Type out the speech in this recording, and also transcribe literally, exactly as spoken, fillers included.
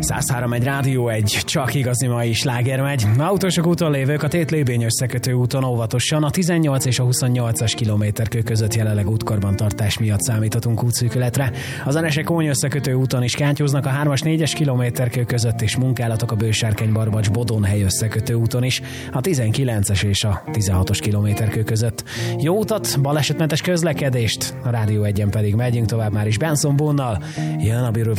száz három egy Rádió egy, csak igazi mai sláger megy. Autósok úton lévők a Tét-Lébény összekötő úton óvatosan, a tizennyolc és a huszonnyolcas kilométerkő között jelenleg útkarbantartás miatt számíthatunk útszűkületre. A Zenese-Kóny összekötő úton is kátyúznak a hármas négyes kilométerkő között, és munkálatok a Bősárkány-Barbacs-Bodonhely összekötő úton is, a tizenkilences és a tizenhatos kilométerkő között. Jó utat, balesetmentes közlekedést, a Rádió egyen pedig megyünk tovább már is Benson Bonnal. Jön a